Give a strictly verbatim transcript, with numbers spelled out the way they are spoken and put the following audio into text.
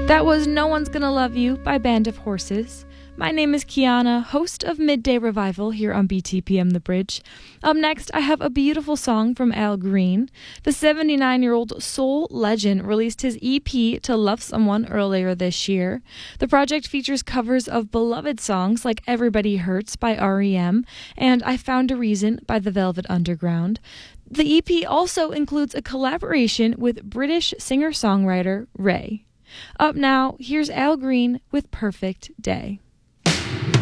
That was No One's Gonna Love You by Band of Horses. My name is Kiana, host of Midday Revival here on B T P M The Bridge. Up next, I have a beautiful song from Al Green. The seventy-nine-year-old soul legend released his E P To Love Someone earlier this year. The project features covers of beloved songs like Everybody Hurts by R E M and I Found a Reason by The Velvet Underground. The E P also includes a collaboration with British singer-songwriter Ray. Up now, here's Al Green with Perfect Day.